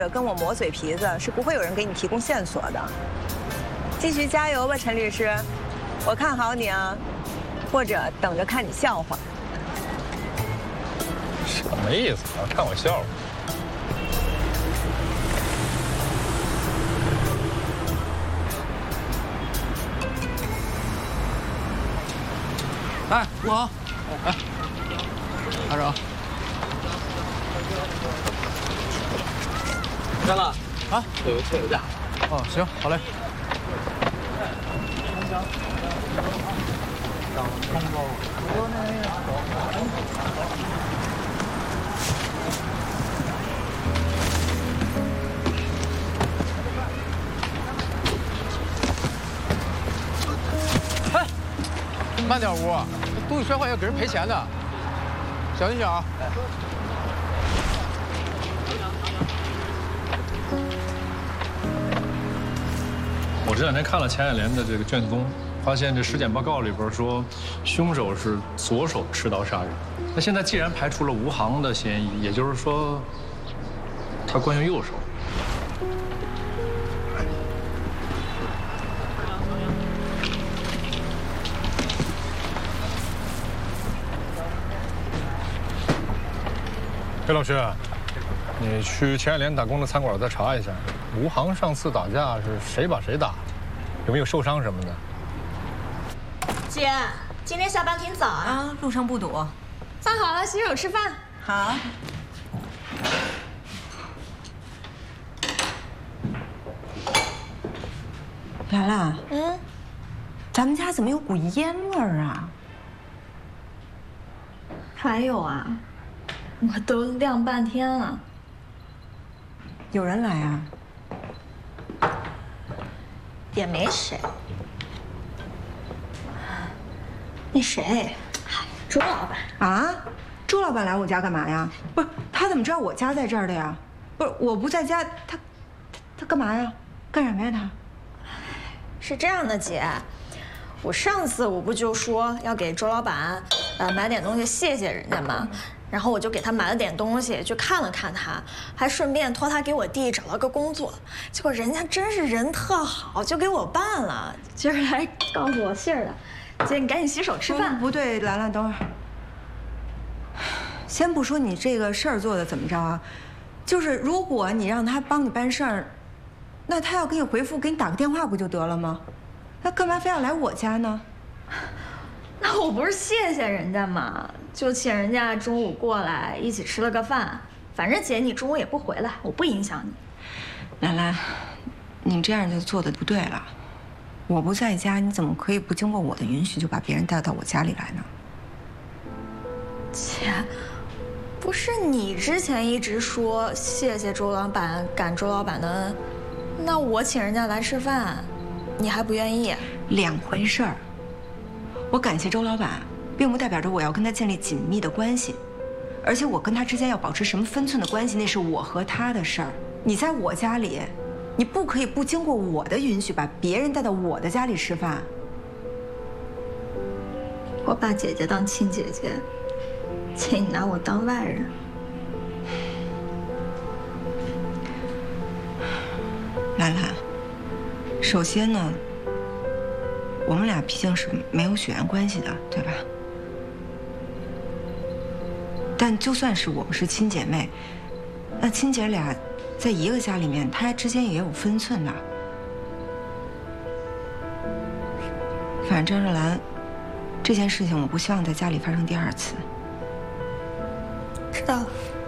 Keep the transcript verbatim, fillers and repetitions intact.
跟我磨嘴皮子，是不会有人给你提供线索的。继续加油吧，陈律师，我看好你啊，或者等着看你笑话。 什么意思啊？看我笑话？ 哎，吴航，哎，拿着啊。 干了啊， 有个车有价。 哦，行，好嘞。哎，慢点，吴，东西摔坏要给人赔钱的，小心点啊。 我这两天看了钱爱莲的这个卷宗，发现这尸检报告里边说，凶手是左手持刀杀人。那现在既然排除了吴航的嫌疑，也就是说，他惯用右手。裴老师，你去钱爱莲打工的餐馆再查一下。 吴航上次打架是谁把谁打？有没有受伤什么的？ 姐，今天下班挺早啊。 啊，路上不堵。 饭好了，洗手吃饭。 好。兰兰，嗯，咱们家怎么有股烟味儿啊？ 还有啊，我都晾半天了。 有人来啊？ 也没谁。那谁，周老板啊？周老板来我家干嘛呀？不是他怎么知道我家在这儿的呀？不是我不在家，他他他干嘛呀？干什么呀他？ 是这样的，姐，我上次我不就说要给周老板呃买点东西谢谢人家吗？ 然后我就给他买了点东西，去看了看他，还顺便托他给我弟找了个工作。结果人家真是人特好，就给我办了。今儿来告诉我信儿的。姐，你赶紧洗手吃饭。 不对，兰兰，等会儿。先不说你这个事儿做的怎么着啊，就是如果你让他帮你办事儿，那他要给你回复，给你打个电话不就得了吗？他干嘛非要来我家呢？ 那我不是谢谢人家吗？就请人家中午过来一起吃了个饭。反正姐你中午也不回来，我不影响你。 兰兰，你这样就做的不对了。我不在家，你怎么可以不经过我的允许就把别人带到我家里来呢？ 姐，不是你之前一直说谢谢周老板，感周老板的恩，那我请人家来吃饭，你还不愿意？ 两回事儿。 我感谢周老板，并不代表着我要跟他建立紧密的关系，而且我跟他之间要保持什么分寸的关系，那是我和他的事儿。你在我家里，你不可以不经过我的允许把别人带到我的家里吃饭。 我把姐姐当亲姐姐，姐你拿我当外人。 兰兰，首先呢。 我们俩毕竟是没有血缘关系的，对吧？但就算是我们是亲姐妹，那亲姐俩在一个家里面，她之间也有分寸的。反正张若兰这件事情，我不希望在家里发生第二次。 知道了。